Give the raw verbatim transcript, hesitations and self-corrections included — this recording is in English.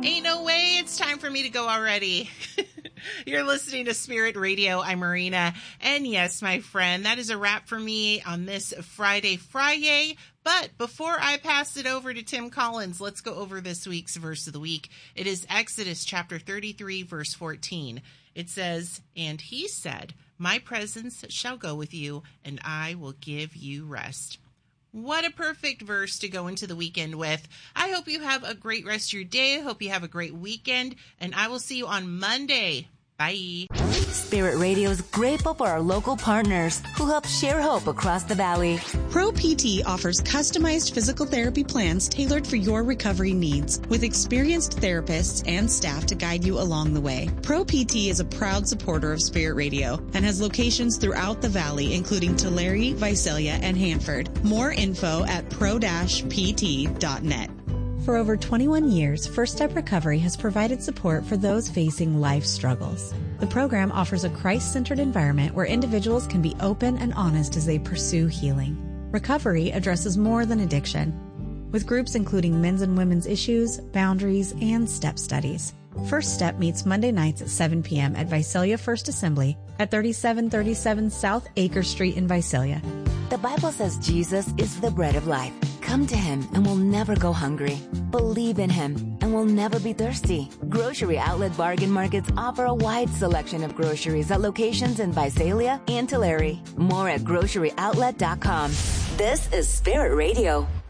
Ain't no way it's time for me to go already. You're listening to Spirit Radio. I'm Marina. And yes, my friend, that is a wrap for me on this Friday Friday. But before I pass it over to Tim Collins, let's go over this week's verse of the week. It is Exodus chapter thirty-three, verse fourteen. It says, "And he said, my presence shall go with you, and I will give you rest." What a perfect verse to go into the weekend with. I hope you have a great rest of your day. I hope you have a great weekend, and I will see you on Monday. Bye. Spirit Radio is grateful for our local partners who help share hope across the valley. Pro P T offers customized physical therapy plans tailored for your recovery needs with experienced therapists and staff to guide you along the way. Pro P T is a proud supporter of Spirit Radio and has locations throughout the valley, including Tulare, Visalia, and Hanford. More info at pro dash p t dot net. For over twenty-one years, First Step Recovery has provided support for those facing life struggles. The program offers a Christ-centered environment where individuals can be open and honest as they pursue healing. Recovery addresses more than addiction, with groups including men's and women's issues, boundaries, and step studies. First Step meets Monday nights at seven p.m. at Visalia First Assembly at thirty-seven thirty-seven South Acre Street in Visalia. The Bible says Jesus is the bread of life. Come to him and we'll never go hungry. Believe in him and we'll never be thirsty. Grocery Outlet Bargain Markets offer a wide selection of groceries at locations in Visalia and Tulare. More at grocery outlet dot com. This is Spirit Radio.